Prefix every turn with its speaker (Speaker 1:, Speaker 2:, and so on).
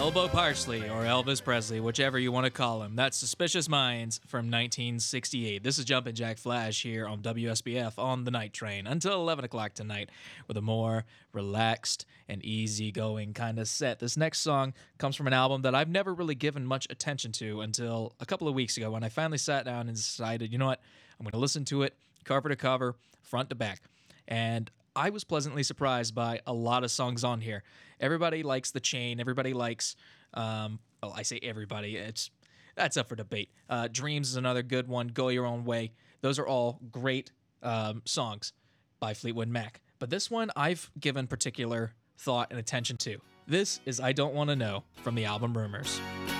Speaker 1: Elbow Parsley, or Elvis Presley, whichever you want to call him. That's Suspicious Minds from 1968. This is Jumpin' Jack Flash here on WSBF on the Night Train until 11 o'clock tonight with a more relaxed and easygoing kind of set. This next song comes from an album that I've never really given much attention to until a couple of weeks ago when I finally sat down and decided, you know what, I'm going to listen to it cover to cover, front to back. And I was pleasantly surprised by a lot of songs on here. Everybody likes The Chain. Everybody likes, I say everybody. That's up for debate. Dreams is another good one. Go Your Own Way. Those are all great songs by Fleetwood Mac. But this one I've given particular thought and attention to. This is I Don't Want to Know from the album Rumors.